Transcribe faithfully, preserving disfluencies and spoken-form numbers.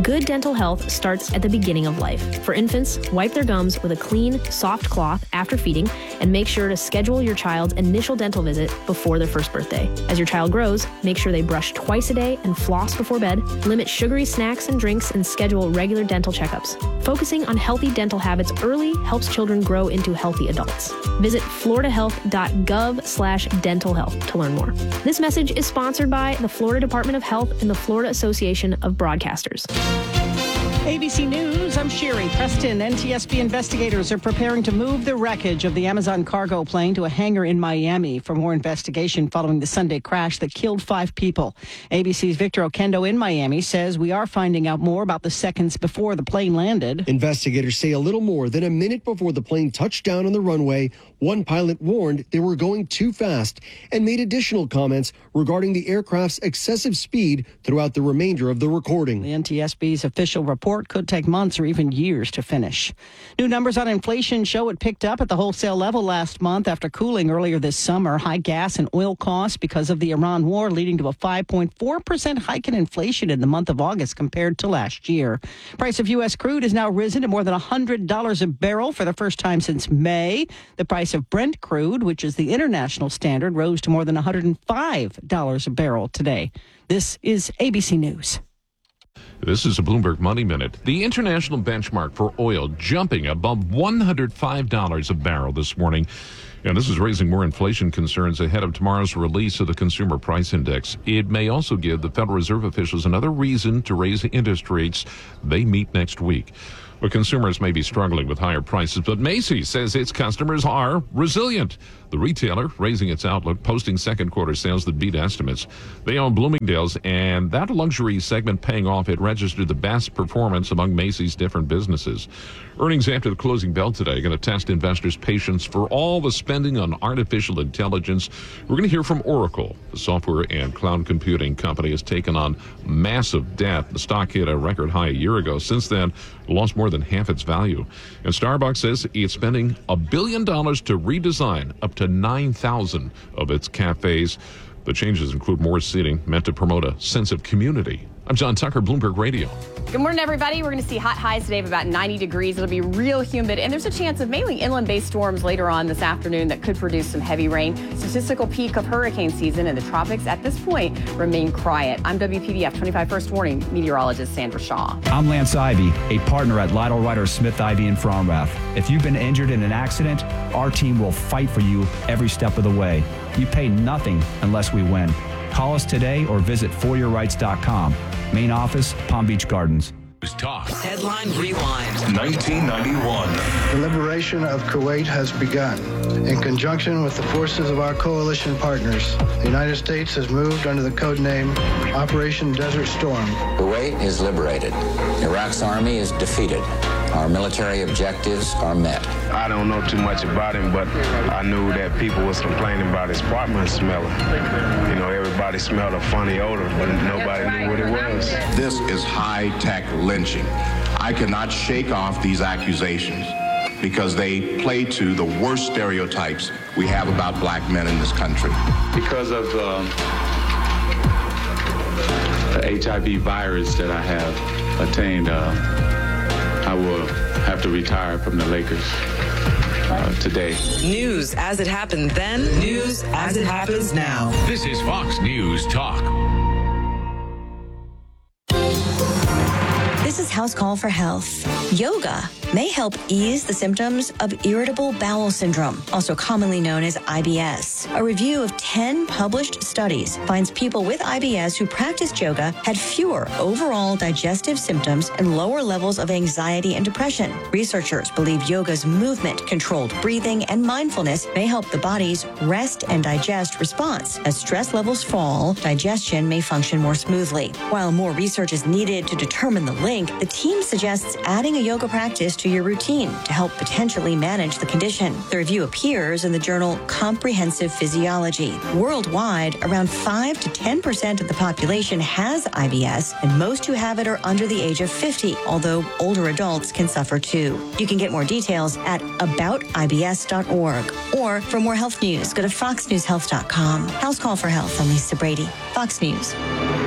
Good dental health starts at the beginning of life. For infants, wipe their gums with a clean, soft cloth after feeding, and make sure to schedule your child's initial dental visit before their first birthday. As your child grows, make sure they brush twice a day and floss before bed, limit sugary snacks and drinks, and schedule regular dental checkups. Focusing on healthy dental habits early helps children grow into healthy adults. Visit floridahealth.gov slash dental health to learn more. This message is sponsored by the Florida Department of Health and the Florida Association of Broadcasters. A B C News, I'm Sherry Preston. N T S B investigators are preparing to move the wreckage of the Amazon cargo plane to a hangar in Miami for more investigation following the Sunday crash that killed five people. A B C's Victor Oquendo in Miami says we are finding out more about the seconds before the plane landed. Investigators say a little more than a minute before the plane touched down on the runway, one pilot warned they were going too fast and made additional comments regarding the aircraft's excessive speed throughout the remainder of the recording. The N T S B's official report could take months or even years to finish. New numbers on inflation show it picked up at the wholesale level last month after cooling earlier this summer. High gas and oil costs because of the Iran war leading to a five point four percent hike in inflation in the month of August compared to last year. Price of U S crude has now risen to more than one hundred dollars a barrel for the first time since May. The price of Brent crude, which is the international standard, rose to more than one hundred five dollars a barrel today. This is A B C News. This is a Bloomberg Money Minute. The international benchmark for oil jumping above one hundred five dollars a barrel this morning. And this is raising more inflation concerns ahead of tomorrow's release of the Consumer Price Index. It may also give the Federal Reserve officials another reason to raise interest rates. They meet next week. But consumers may be struggling with higher prices, but Macy's says its customers are resilient. The retailer raising its outlook, posting second quarter sales that beat estimates. They own Bloomingdale's, and that luxury segment paying off. It registered the best performance among Macy's different businesses. Earnings after the closing bell today are going to test investors' patience for all the spending on artificial intelligence. We're going to hear from Oracle. The software and cloud computing company has taken on massive debt. The stock hit a record high a year ago. Since then, it lost more than half its value. And Starbucks says it's spending a billion dollars to redesign up to nine thousand of its cafes. The changes include more seating meant to promote a sense of community. I'm John Tucker, Bloomberg Radio. Good morning, everybody. We're going to see hot highs today of about ninety degrees. It'll be real humid, and there's a chance of mainly inland-based storms later on this afternoon that could produce some heavy rain. Statistical peak of hurricane season in the tropics at this point remain quiet. I'm W P B F twenty-five First Warning meteorologist Sandra Shaw. I'm Lance Ivy, a partner at Lytle Ryder Smith Ivy in Fromrath. If you've been injured in an accident, our team will fight for you every step of the way. You pay nothing unless we win. Call us today or visit for your rights dot com. Main office, Palm Beach Gardens. Talk. Headline Rewind. nineteen ninety-one. The liberation of Kuwait has begun. In conjunction with the forces of our coalition partners, the United States has moved under the code name Operation Desert Storm. Kuwait is liberated. Iraq's army is defeated. Our military objectives are met. I don't know too much about him, but I knew that people was complaining about his apartment smelling. You know, everybody smelled a funny odor, but nobody knew what it was. This is high-tech lynching. I cannot shake off these accusations because they play to the worst stereotypes we have about black men in this country. Because of uh, the H I V virus that I have attained, uh, I will have to retire from the Lakers uh, today. News as it happened then, news as it happens now. This is Fox News Talk. This is House Call for Health. Yoga may help ease the symptoms of irritable bowel syndrome, also commonly known as I B S. A review of ten published studies finds people with I B S who practiced yoga had fewer overall digestive symptoms and lower levels of anxiety and depression. Researchers believe yoga's movement-controlled breathing and mindfulness may help the body's rest and digest response. As stress levels fall, digestion may function more smoothly. While more research is needed to determine the link, the team suggests adding a yoga practice to your routine to help potentially manage the condition. The review appears in the journal Comprehensive Physiology. Worldwide, around five to ten percent of the population has I B S, and most who have it are under the age of fifty, although older adults can suffer too. You can get more details at about I B S dot org. Or for more health news, go to fox news health dot com. House Call for Health. I'm Lisa Brady, Fox News.